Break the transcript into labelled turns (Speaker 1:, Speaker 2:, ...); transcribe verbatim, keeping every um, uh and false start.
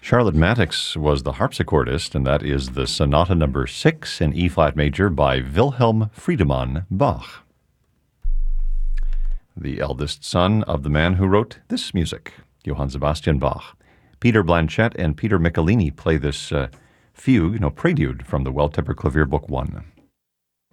Speaker 1: Charlotte Mattix was the harpsichordist, and that is the Sonata Number Six in E-flat major by Wilhelm Friedemann Bach, the eldest son of the man who wrote this music, Johann Sebastian Bach. Peter Blanchett and Peter Michelini play this uh, fugue, no prelude, from the Well Tempered Clavier Book One.